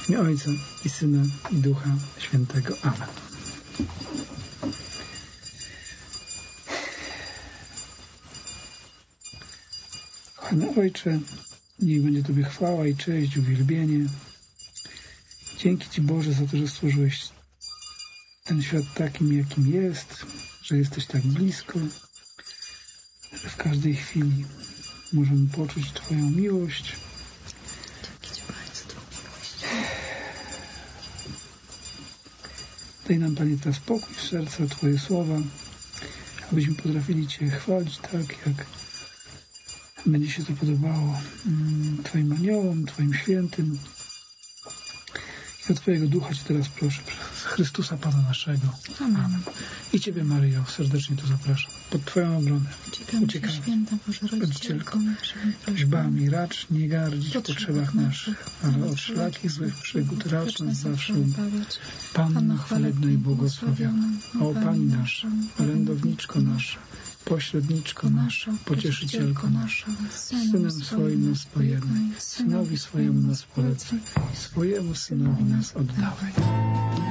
W imię Ojca i Syna i Ducha Świętego. Amen. Kochany Ojcze, niech będzie Tobie chwała i cześć, uwielbienie. Dzięki Ci, Boże, za to, że stworzyłeś ten świat takim, jakim jest, że jesteś tak blisko, że w każdej chwili możemy poczuć Twoją miłość. Dzięki Ci bardzo za Twoją miłość. Daj nam, Panie, teraz spokój w serca, Twoje słowa, abyśmy potrafili Cię chwalić tak, jak będzie się to podobało Twoim aniołom, Twoim świętym. I o Twojego Ducha Cię teraz proszę, przez Chrystusa Pana naszego. Amen. I Ciebie, Maryjo, serdecznie tu zapraszam. Pod Twoją obronę. Uciekamy, święta Boże Rodzicielko, prośbami racz nie gardzić w potrzebach naszych, ale od wszelakich złych przygód racz nas zawsze ubawiać. Panno chwalebna i błogosławiona, o Pani nasza, orędowniczko nasza, pośredniczko nasza, pocieszycielko nasza, Synem swoim nas pojednaj, Synowi swojemu nas polecaj, swojemu Synowi nas oddawaj.